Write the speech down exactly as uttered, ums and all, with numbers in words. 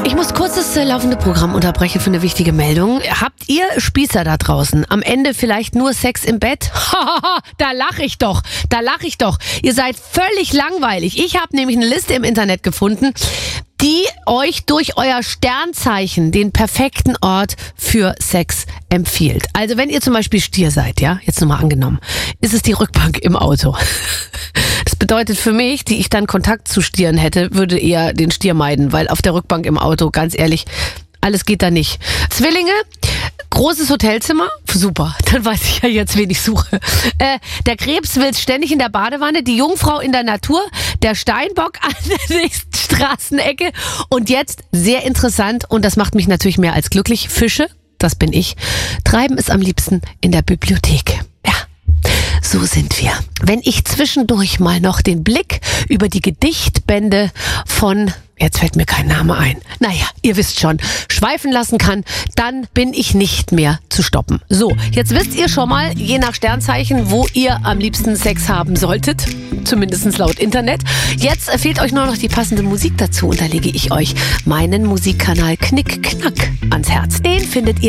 Ich muss kurz das äh, laufende Programm unterbrechen für eine wichtige Meldung. Habt ihr Spießer da draußen am Ende vielleicht nur Sex im Bett? Hahaha, da lache ich doch, da lache ich doch. Ihr seid völlig langweilig. Ich habe nämlich eine Liste im Internet gefunden, die euch durch euer Sternzeichen den perfekten Ort für Sex empfiehlt. Also wenn ihr zum Beispiel Stier seid, ja, jetzt nochmal angenommen, ist es die Rückbank im Auto. Das bedeutet für mich, die ich dann Kontakt zu Stieren hätte, würde eher den Stier meiden, weil auf der Rückbank im Auto, ganz ehrlich, alles geht da nicht. Zwillinge, großes Hotelzimmer, super, dann weiß ich ja jetzt, wen ich suche. Äh, der Krebs will ständig in der Badewanne, die Jungfrau in der Natur, der Steinbock an der nächsten Straßenecke und jetzt, sehr interessant, und das macht mich natürlich mehr als glücklich, Fische, das bin ich, treiben es am liebsten in der Bibliothek. Ja. So sind wir. Wenn ich zwischendurch mal noch den Blick über die Gedichtbände von, jetzt fällt mir kein Name ein, naja, ihr wisst schon, schweifen lassen kann, dann bin ich nicht mehr zu stoppen. So, jetzt wisst ihr schon mal, je nach Sternzeichen, wo ihr am liebsten Sex haben solltet, zumindest laut Internet. Jetzt fehlt euch nur noch die passende Musik dazu und da lege ich euch meinen Musikkanal Knick Knack ans Herz. Den findet ihr